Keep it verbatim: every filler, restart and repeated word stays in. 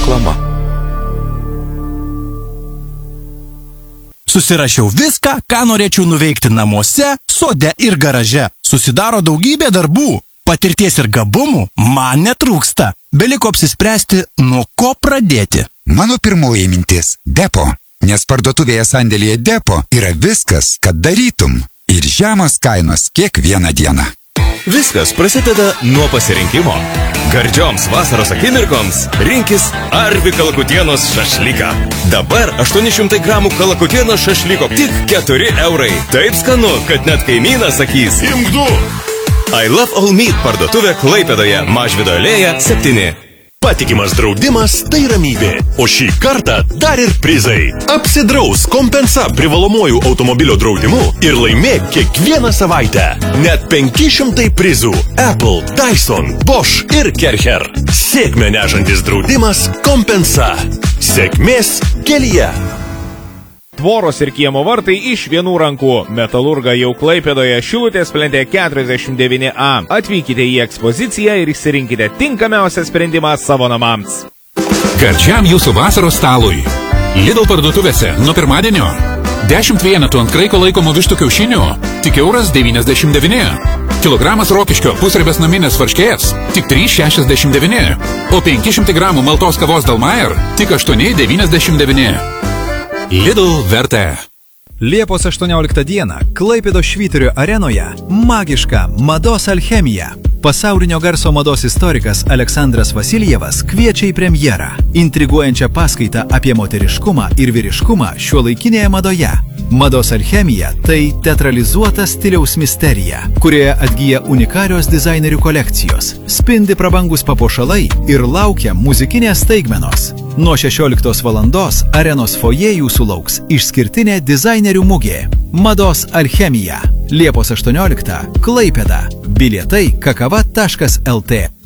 reklama. Susirašiau viską, ką norėčiau nuveikti namuose, sode ir garaže. Susidaro daugybė darbų. Patirties ir gabumų man netrūksta. Beliko apsispręsti, nuo ko pradėti. Mano pirmoji mintis – depo. Nes parduotuvėje sandėlyje depo yra viskas, kad darytum. Ir žemos kainos kiekvieną dieną. Viskas prasideda nuo pasirinkimo. Gardžioms vasaros akimirkoms rinkis Arvi kalakutienos šašlyką. Dabar aštuoni šimtai gramų kalakutienos šašlyko tik keturi eurai. Taip skanu, kad net kaimynas sakys imk du. I Love All Meat parduotuvė Klaipėdoje, Mažvydo alėja septyni. Patikimas draudimas tai ramybė, o šį kartą dar ir prizai. Apsidraus Kompensa privalomuoju automobilio draudimu ir laimėk kiekvieną savaitę. Net penki šimtai prizų. Apple, Dyson, Bosch ir Kercher. Sėkmę nešantis draudimas Kompensa. Sėkmės kelyje. Tvoros ir kiemo vartai iš vienų rankų. Metalurga jau Klaipėdoje, Šilutės plente keturiasdešimt devyni A. Atvykite į ekspoziciją ir išsirinkite tinkamiausią sprendimą savo namams. Gardžiam jūsų vasaros stalui. Lidl parduotuvėse nuo pirmadienio. dešimt vienetų ant kraiko laikomų vištų kiaušinių. Tik euras devyniasdešimt devyni. Kilogramas rokiškio pusribės naminės varškės. Tik trys šešiasdešimt devyni. O penki šimtai gramų maltos kavos Dalmair. Tik aštuoni devyniasdešimt devyni. Lidl vertė. Liepos aštuonioliktą dieną Klaipėdos Švyturio arenoje magiška mados alchemija. Pasaulinio garso mados istorikas Aleksandras Vasiljevas kviečia į premjerą. Intriguojančią paskaitą apie moteriškumą ir vyriškumą šiuolaikinėje madoje. Mados alchemija – tai teatralizuota stiliaus misterija, kurioje atgyja unikalios dizainerių kolekcijos, spindi prabangus papuošalai ir laukia muzikinės staigmenos. Nuo šešioliktos valandos arenos fojė jūsų lauks išskirtinė dizainerių mugė – Mados alchemija. Liepos aštuonioliktą Klaipėda. Bilietai kakava taškas lt.